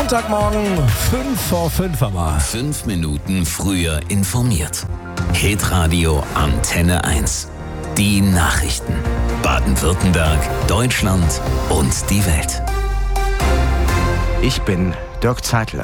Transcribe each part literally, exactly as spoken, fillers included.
Montagmorgen, fünf vor fünf haben wir. Fünf Minuten früher informiert. Hitradio Antenne eins. Die Nachrichten. Baden-Württemberg, Deutschland und die Welt. Ich bin Dirk Zeitler.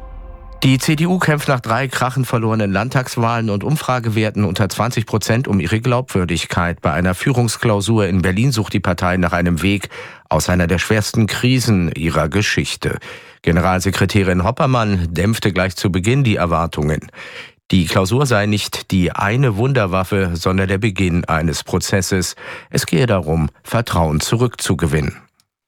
Die C D U kämpft nach drei krachend verlorenen Landtagswahlen und Umfragewerten unter zwanzig Prozent um ihre Glaubwürdigkeit. Bei einer Führungsklausur in Berlin sucht die Partei nach einem Weg aus einer der schwersten Krisen ihrer Geschichte. Generalsekretärin Hoppermann dämpfte gleich zu Beginn die Erwartungen. Die Klausur sei nicht die eine Wunderwaffe, sondern der Beginn eines Prozesses. Es gehe darum, Vertrauen zurückzugewinnen.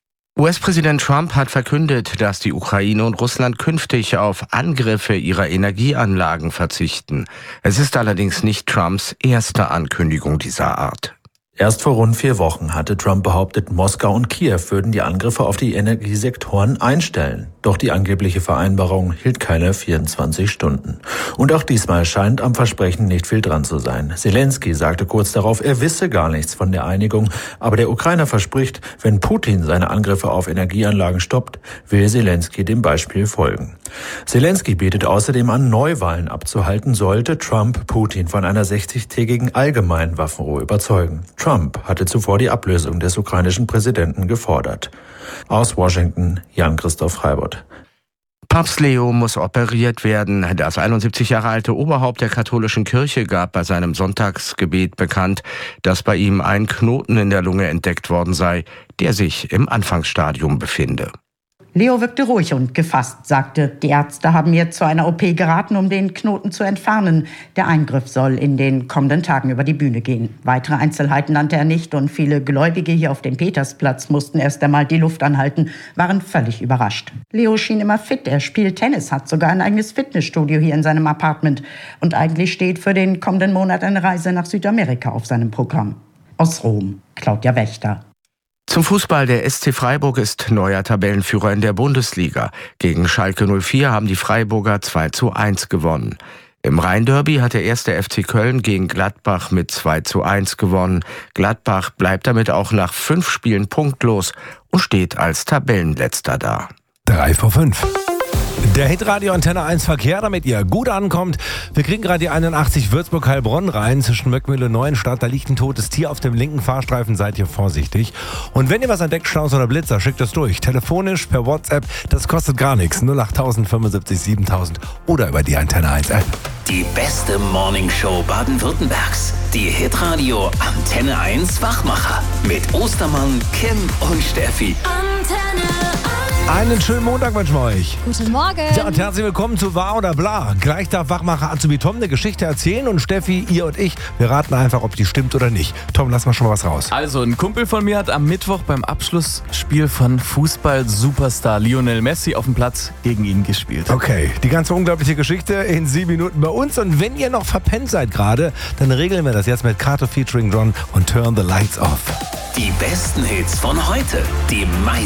U S-Präsident Trump hat verkündet, dass die Ukraine und Russland künftig auf Angriffe ihrer Energieanlagen verzichten. Es ist allerdings nicht Trumps erste Ankündigung dieser Art. Erst vor rund vier Wochen hatte Trump behauptet, Moskau und Kiew würden die Angriffe auf die Energiesektoren einstellen. Doch die angebliche Vereinbarung hielt keine vierundzwanzig Stunden. Und auch diesmal scheint am Versprechen nicht viel dran zu sein. Zelensky sagte kurz darauf, er wisse gar nichts von der Einigung. Aber der Ukrainer verspricht, wenn Putin seine Angriffe auf Energieanlagen stoppt, will Zelensky dem Beispiel folgen. Zelensky bietet außerdem an, Neuwahlen abzuhalten, sollte Trump Putin von einer sechzigtägigen allgemeinen Waffenruhe überzeugen. Trump hatte zuvor die Ablösung des ukrainischen Präsidenten gefordert. Aus Washington, Jan-Christoph Freibott. Papst Leo muss operiert werden. Das einundsiebzig Jahre alte Oberhaupt der katholischen Kirche gab bei seinem Sonntagsgebet bekannt, dass bei ihm ein Knoten in der Lunge entdeckt worden sei, der sich im Anfangsstadium befinde. Leo wirkte ruhig und gefasst, sagte, die Ärzte haben mir zu einer O P geraten, um den Knoten zu entfernen. Der Eingriff soll in den kommenden Tagen über die Bühne gehen. Weitere Einzelheiten nannte er nicht und viele Gläubige hier auf dem Petersplatz mussten erst einmal die Luft anhalten, waren völlig überrascht. Leo schien immer fit, er spielt Tennis, hat sogar ein eigenes Fitnessstudio hier in seinem Apartment. Und eigentlich steht für den kommenden Monat eine Reise nach Südamerika auf seinem Programm. Aus Rom, Claudia Wächter. Zum Fußball, der S C Freiburg ist neuer Tabellenführer in der Bundesliga. Gegen Schalke null vier haben die Freiburger zwei zu eins gewonnen. Im Rhein-Derby hat der erste F C Köln gegen Gladbach mit zwei zu eins gewonnen. Gladbach bleibt damit auch nach fünf Spielen punktlos und steht als Tabellenletzter da. Drei vor fünf. Der Hitradio Antenne eins Verkehr, damit ihr gut ankommt. Wir kriegen gerade die einundachtzig Würzburg-Heilbronn rein zwischen Möckmühle und Neuenstadt. Da liegt ein totes Tier auf dem linken Fahrstreifen, seid ihr vorsichtig. Und wenn ihr was entdeckt, Schnauz oder Blitzer, schickt es durch. Telefonisch, per WhatsApp, das kostet gar nichts. null acht null null sieben siebentausend oder über die Antenne eins App. Die beste Morningshow Baden-Württembergs. Die Hitradio Antenne eins Wachmacher. Mit Ostermann, Kim und Steffi. Antenne eins. Einen schönen Montag wünschen wir euch. Guten Morgen. Ja, und herzlich willkommen zu Wahr oder Bla. Gleich darf Wachmacher Azubi Tom eine Geschichte erzählen und Steffi, ihr und ich, wir raten einfach, ob die stimmt oder nicht. Tom, lass mal schon mal was raus. Also, ein Kumpel von mir hat am Mittwoch beim Abschlussspiel von Fußball-Superstar Lionel Messi auf dem Platz gegen ihn gespielt. Okay, die ganze unglaubliche Geschichte in sieben Minuten bei uns. Und wenn ihr noch verpennt seid gerade, dann regeln wir das jetzt mit Kato featuring John und Turn the Lights Off. Die besten Hits von heute. Die meisten